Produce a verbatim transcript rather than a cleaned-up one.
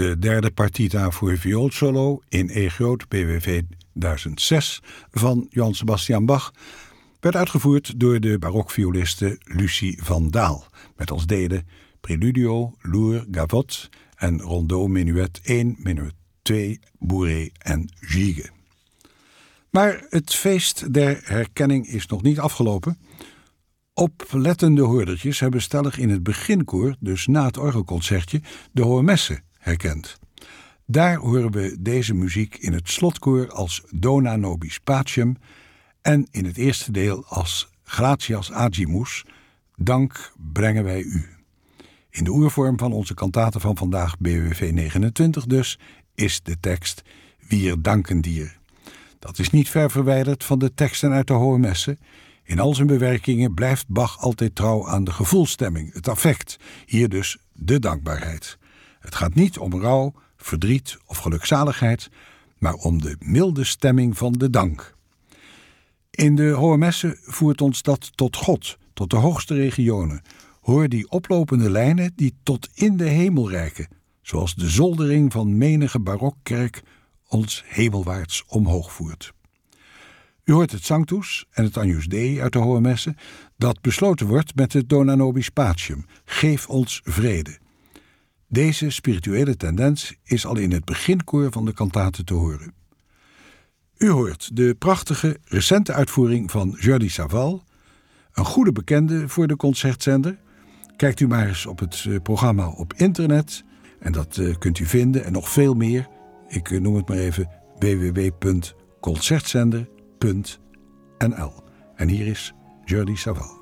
De derde partita voor vioolsolo in E groot B W V duizend zes van Johann Sebastian Bach werd uitgevoerd door de barokvioliste Lucie van Daal met als delen Preludio, Lourd, Gavotte en Rondeau Menuet één, Menuet twee, Bourrée en Gigue. Maar het feest der herkenning is nog niet afgelopen. Oplettende hoordertjes hebben stellig in het beginkoor, dus na het orgelconcertje, de Hohe Messe herkend. Daar horen we deze muziek in het slotkoor als Dona nobis pacem en in het eerste deel als Gratias agimus, dank brengen wij u. In de oervorm van onze kantate van vandaag, B W V negenentwintig dus, is de tekst Wir danken dir. Dat is niet ver verwijderd van de teksten uit de Hohe Messe. In al zijn bewerkingen blijft Bach altijd trouw aan de gevoelsstemming, het affect, hier dus de dankbaarheid. Het gaat niet om rouw, verdriet of gelukzaligheid, maar om de milde stemming van de dank. In de Hohe Messe voert ons dat tot God, tot de hoogste regionen. Hoor die oplopende lijnen die tot in de hemel reiken, zoals de zoldering van menige barokkerk ons hemelwaarts omhoog voert. U hoort het Sanctus en het Agnus Dei uit de Hohe Messe, dat besloten wordt met het Dona nobis pacem, geef ons vrede. Deze spirituele tendens is al in het beginkoor van de kantate te horen. U hoort de prachtige, recente uitvoering van Jordi Savall, een goede bekende voor de concertzender. Kijkt u maar eens op het programma op internet en dat uh, kunt u vinden en nog veel meer. Ik uh, noem het maar even w w w punt concertzender punt n l. En hier is Jordi Savall.